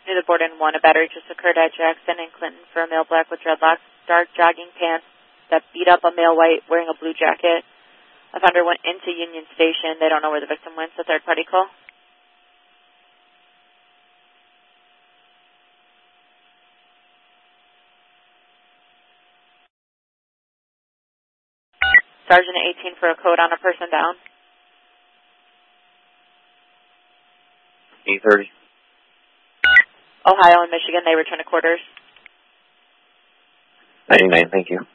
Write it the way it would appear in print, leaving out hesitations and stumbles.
Near the board in 1, a battery just occurred at Jackson and Clinton for a male black with dreadlocks, dark jogging pants that beat up a male white wearing a blue jacket. Offender went into Union Station. They don't know where the victim went, so third-party call. Sergeant at 18 for a code on a person down. 8:30. Ohio and Michigan, they return to quarters. 99, thank you.